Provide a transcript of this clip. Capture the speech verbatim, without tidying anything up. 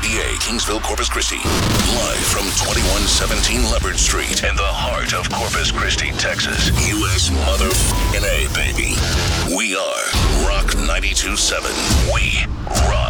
B A, Kingsville, Corpus Christi. Live from twenty-one seventeen Leopard Street in the heart of Corpus Christi, Texas. U S motherfucking A, baby. We are Rock ninety-two point seven. We rock.